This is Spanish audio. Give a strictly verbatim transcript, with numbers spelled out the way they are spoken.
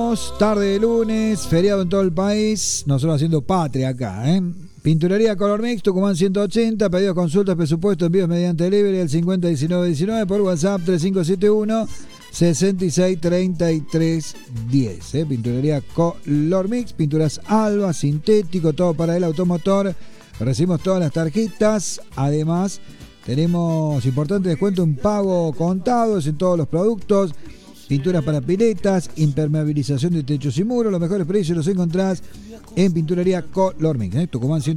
Tarde de lunes, feriado en todo el país, nosotros haciendo patria acá, ¿eh? Pinturería Color Mix, Tucumán ciento ochenta, pedidos, consultas, presupuesto, envíos mediante delivery al cincuenta diecinueve diecinueve, por WhatsApp tres cinco siete uno, sesenta y seis treinta y tres diez. ¿eh? Pinturería Color Mix, pinturas Alba, sintético, todo para el automotor. Recibimos todas las tarjetas, además tenemos importante descuento en pago contados en todos los productos. Pinturas para piletas, impermeabilización de techos y muros, los mejores precios los encontrás en Pinturería Color Mix, ¿eh? Tucumán ciento